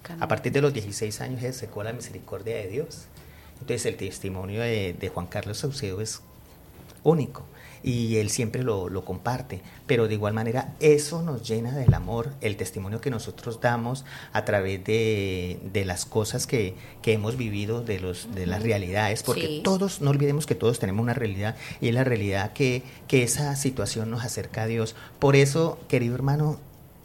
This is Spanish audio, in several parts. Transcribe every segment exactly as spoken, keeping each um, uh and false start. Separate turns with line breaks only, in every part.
A partir de los dieciséis años se secó la misericordia de Dios. Entonces el testimonio de, de Juan Carlos Saucedo es único y él siempre lo, lo comparte, pero de igual manera eso nos llena del amor, el testimonio que nosotros damos a través de, de las cosas que, que hemos vivido, de, los, de las realidades, porque sí. todos, no olvidemos que todos tenemos una realidad y es la realidad que, que esa situación nos acerca a Dios. Por eso, querido hermano,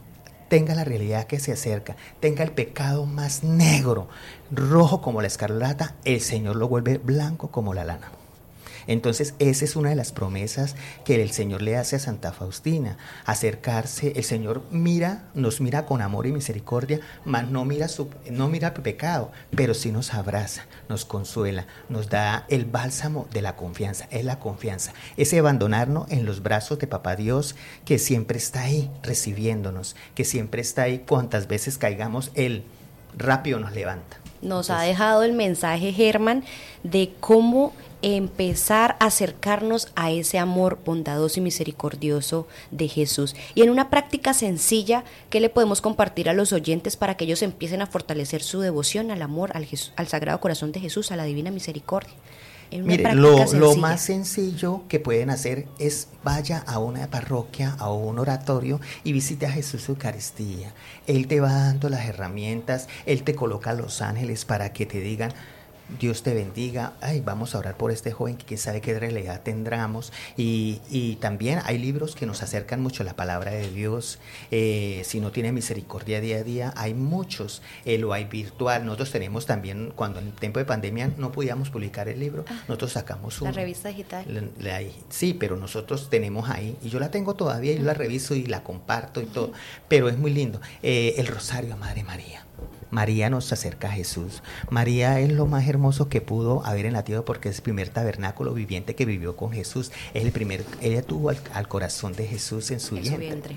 tenga la realidad que se acerca, tenga el pecado más negro, rojo como la escarlata, el Señor lo vuelve blanco como la lana. Entonces, esa es una de las promesas que el Señor le hace a Santa Faustina, acercarse. El Señor mira, nos mira con amor y misericordia, mas no mira su, no mira el pecado, pero sí nos abraza, nos consuela, nos da el bálsamo de la confianza, es la confianza, ese abandonarnos en los brazos de Papá Dios, que siempre está ahí recibiéndonos, que siempre está ahí, cuantas veces caigamos, Él rápido nos levanta.
Nos Entonces, ha dejado el mensaje, Germán, de cómo empezar a acercarnos a ese amor bondadoso y misericordioso de Jesús. Y en una práctica sencilla, ¿qué le podemos compartir a los oyentes para que ellos empiecen a fortalecer su devoción al amor, al, Jesús, al Sagrado Corazón de Jesús, a la Divina Misericordia?
Mire, lo, lo más sencillo que pueden hacer es vaya a una parroquia, a un oratorio y visite a Jesús Eucaristía. Él te va dando las herramientas, Él te coloca los ángeles para que te digan: Dios te bendiga, ay, vamos a orar por este joven que quién sabe qué realidad tendremos. Y, y también hay libros que nos acercan mucho a la palabra de Dios. Eh, si no tiene misericordia día a día, hay muchos, eh, lo hay virtual. Nosotros tenemos también, cuando en tiempo de pandemia no podíamos publicar el libro, ah, nosotros sacamos uno.
La revista digital.
La, la, sí, pero nosotros tenemos ahí, y yo la tengo todavía, yo la reviso y la comparto y todo, pero es muy lindo. Eh, el Rosario a Madre María. María nos acerca a Jesús. María es lo más hermoso que pudo haber en la tierra porque es el primer tabernáculo viviente que vivió con Jesús. Es el primer, ella tuvo al, al corazón de Jesús en su
en
vientre.
Su vientre.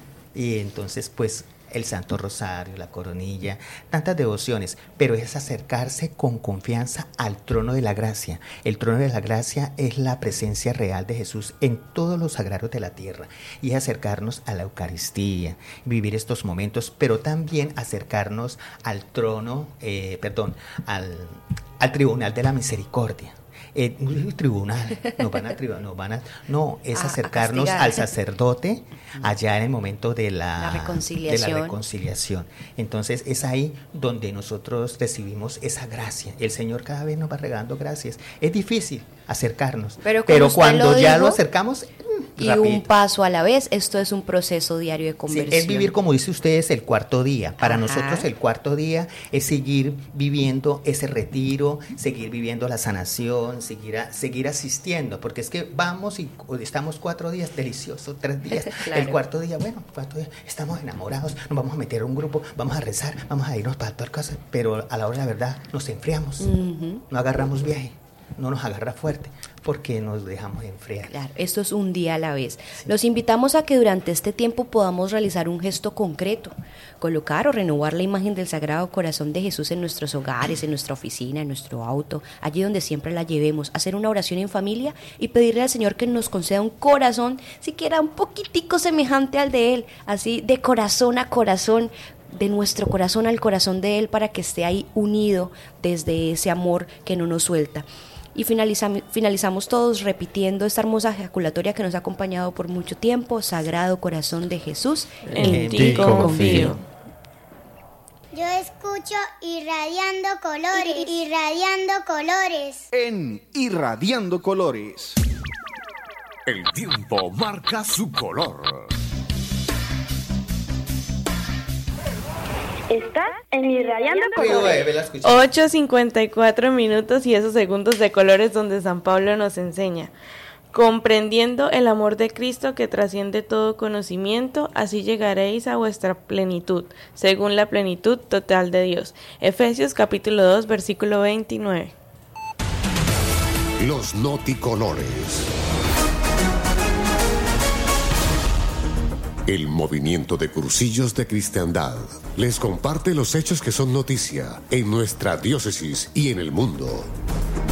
Y entonces, pues, el Santo Rosario, la coronilla, tantas devociones, pero es acercarse con confianza al trono de la gracia. El trono de la gracia es la presencia real de Jesús en todos los sagrados de la tierra y es acercarnos a la Eucaristía, vivir estos momentos, pero también acercarnos al trono, eh, perdón, al, al tribunal de la misericordia. Eh, el tribunal, nos van a tribunal, nos van a, no, es a, acercarnos a al sacerdote allá en el momento de la,
la reconciliación.
de la reconciliación. Entonces es ahí donde nosotros recibimos esa gracia. El Señor cada vez nos va regalando gracias. Es difícil acercarnos, pero, pero cuando lo ya dijo, lo acercamos,
y rapidito. Un paso a la vez, esto es un proceso diario de conversión.
Sí, es vivir, como dice ustedes, el cuarto día. Para Ajá. nosotros el cuarto día es seguir viviendo ese retiro, seguir viviendo la sanación, seguir, a, seguir asistiendo, porque es que vamos y estamos cuatro días, delicioso, tres días. Claro. El cuarto día, bueno, cuatro días, estamos enamorados, nos vamos a meter a un grupo, vamos a rezar, vamos a irnos para tal cosa, pero a la hora de la verdad nos enfriamos, uh-huh. no agarramos viaje. No nos agarra fuerte porque nos dejamos enfriar.
Claro, esto es un día a la vez. Sí. Los invitamos a que durante este tiempo podamos realizar un gesto concreto, colocar o renovar la imagen del Sagrado Corazón de Jesús en nuestros hogares, en nuestra oficina, en nuestro auto, allí donde siempre la llevemos, hacer una oración en familia y pedirle al Señor que nos conceda un corazón, siquiera un poquitico semejante al de Él, así de corazón a corazón, de nuestro corazón al corazón de Él, para que esté ahí unido desde ese amor que no nos suelta. Y finalizamos, finalizamos todos repitiendo esta hermosa ejaculatoria que nos ha acompañado por mucho tiempo: Sagrado Corazón de Jesús, en, en ti confío.
Yo escucho Irradiando Colores, Irradiando Colores.
En Irradiando Colores.
El tiempo marca su color.
Está en Irradiando Colores.
ocho cincuenta y cuatro minutos y esos segundos de colores donde San Pablo nos enseña. Comprendiendo el amor de Cristo que trasciende todo conocimiento, así llegaréis a vuestra plenitud, según la plenitud total de Dios. Efesios capítulo dos, versículo veintinueve.
Los noticolores. El movimiento de cursillos de cristiandad les comparte los hechos que son noticia en nuestra diócesis y en el mundo.